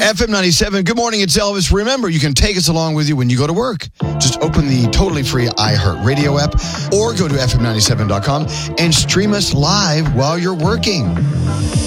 FM 97, good morning, it's Elvis. Remember, you can take us along with you when you go to work. Just open the totally free iHeartRadio app or go to FM97.com and stream us live while you're working.